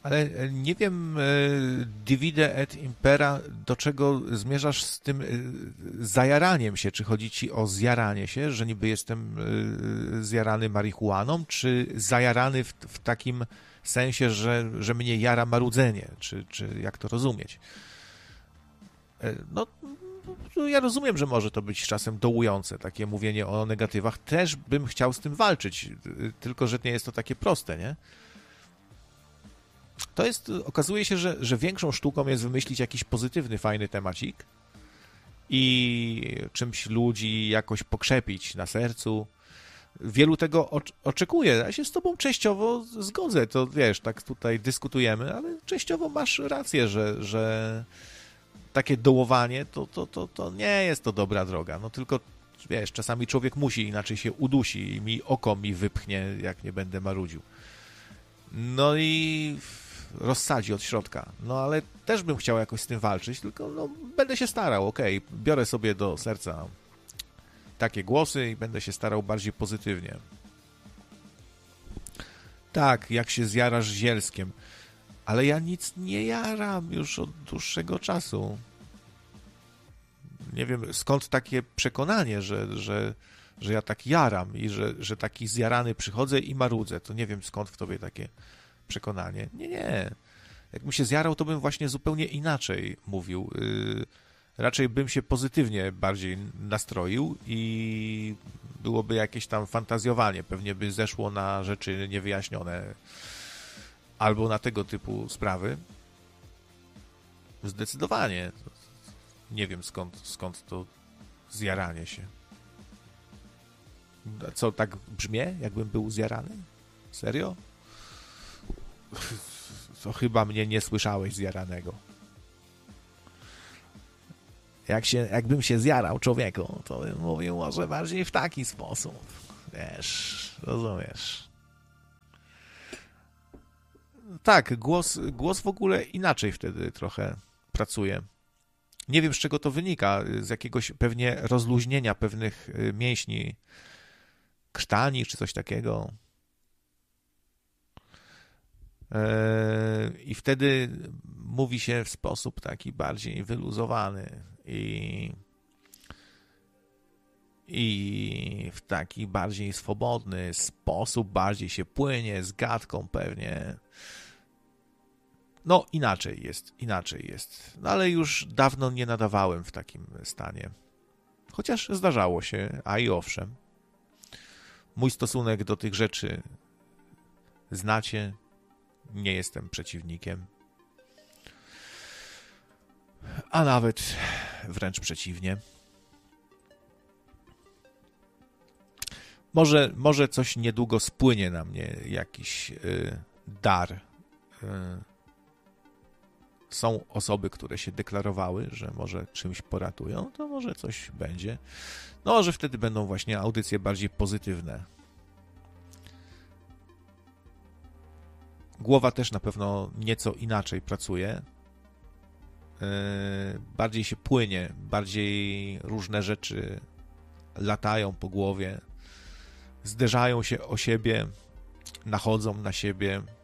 Ale nie wiem, divide et impera, do czego zmierzasz z tym zajaraniem się? Czy chodzi ci o zjaranie się, że niby jestem zjarany marihuaną, czy zajarany w takim sensie, że mnie jara marudzenie? Czy jak to rozumieć? No, ja rozumiem, że może to być czasem dołujące, takie mówienie o negatywach. Też bym chciał z tym walczyć, tylko że nie jest to takie proste, nie? To jest, okazuje się, że większą sztuką jest wymyślić jakiś pozytywny, fajny temacik i czymś ludzi jakoś pokrzepić na sercu. Wielu tego oczekuje. Ja się z tobą częściowo zgodzę, to wiesz, tak tutaj dyskutujemy, ale częściowo masz rację, że takie dołowanie to nie jest to dobra droga. No tylko, wiesz, czasami człowiek musi, inaczej się udusi i oko mi wypchnie, jak nie będę marudził. No i rozsadzi od środka. No ale też bym chciał jakoś z tym walczyć, tylko no, będę się starał, okej. Biorę sobie do serca takie głosy i będę się starał bardziej pozytywnie. Tak, jak się zjarasz zielskiem. Ale ja nic nie jaram już od dłuższego czasu. Nie wiem, skąd takie przekonanie, że ja tak jaram i że taki zjarany przychodzę i marudzę. To nie wiem, skąd w tobie takie przekonanie. Nie. Jakbym się zjarał, to bym właśnie zupełnie inaczej mówił. Raczej bym się pozytywnie bardziej nastroił i byłoby jakieś tam fantazjowanie. Pewnie by zeszło na rzeczy niewyjaśnione albo na tego typu sprawy. Zdecydowanie. Nie wiem, skąd to zjaranie się. Co, tak brzmię, jakbym był zjarany? Serio? To chyba mnie nie słyszałeś zjaranego. Jakbym się zjarał, człowieku, to bym mówił może bardziej w taki sposób. Wiesz, rozumiesz. Tak, głos w ogóle inaczej wtedy trochę pracuje. Nie wiem, z czego to wynika, z jakiegoś pewnie rozluźnienia pewnych mięśni krtani, czy coś takiego. I wtedy mówi się w sposób taki bardziej wyluzowany i w taki bardziej swobodny sposób, bardziej się płynie z gadką pewnie. No, inaczej jest. No, ale już dawno nie nadawałem w takim stanie. Chociaż zdarzało się, a i owszem. Mój stosunek do tych rzeczy znacie. Nie jestem przeciwnikiem. A nawet wręcz przeciwnie. Może coś niedługo spłynie na mnie, jakiś dar. Są osoby, które się deklarowały, że może czymś poratują, to może coś będzie. No, że wtedy będą właśnie audycje bardziej pozytywne. Głowa też na pewno nieco inaczej pracuje. Bardziej się płynie, bardziej różne rzeczy latają po głowie, zderzają się o siebie, nachodzą na siebie.